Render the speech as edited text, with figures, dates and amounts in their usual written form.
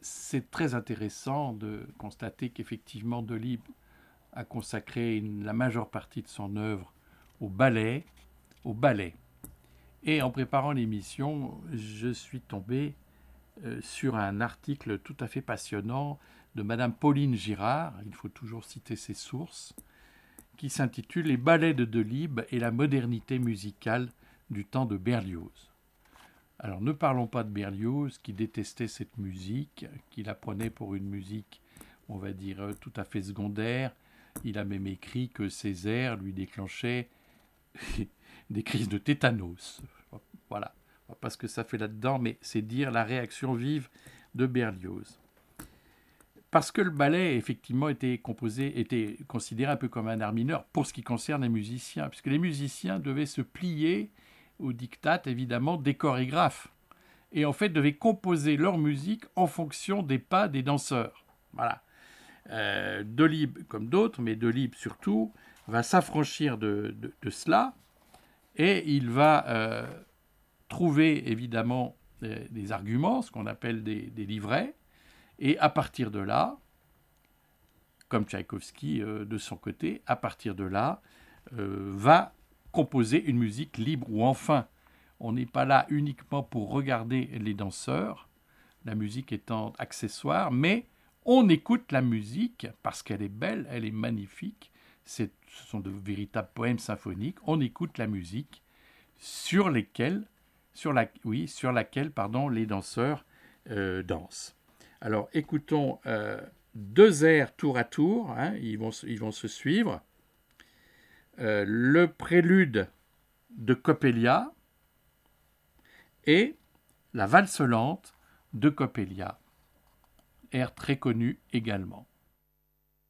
c'est très intéressant de constater qu'effectivement Delibes a consacré la majeure partie de son œuvre au ballet, au ballet. Et en préparant l'émission, je suis tombé sur un article tout à fait passionnant de Madame Pauline Girard, il faut toujours citer ses sources, qui s'intitule « Les ballets de Delibes et la modernité musicale du temps de Berlioz ». Alors ne parlons pas de Berlioz, qui détestait cette musique, qui la prenait pour une musique, on va dire, tout à fait secondaire. Il a même écrit que ces airs lui déclenchaient des crises de tétanos. Voilà, pas ce que ça fait là-dedans, mais c'est dire la réaction vive de Berlioz. Parce que le ballet, effectivement, était considéré un peu comme un art mineur pour ce qui concerne les musiciens, puisque les musiciens devaient se plier au diktat, évidemment, des chorégraphes. Et en fait, devaient composer leur musique en fonction des pas des danseurs. Voilà. Delibes, comme d'autres, mais Delibes surtout, va s'affranchir de cela, et il va trouver, évidemment, des arguments, ce qu'on appelle des livrets, et à partir de là, comme Tchaïkovski de son côté, à partir de là, va composer une musique libre, ou enfin, on n'est pas là uniquement pour regarder les danseurs, la musique étant accessoire, mais on écoute la musique parce qu'elle est belle, elle est magnifique, ce sont de véritables poèmes symphoniques, on écoute la musique sur laquelle les danseurs dansent. Alors écoutons deux airs tour à tour, hein, ils vont se suivre. Le prélude de Coppelia et la valse lente de Coppelia, air très connu également.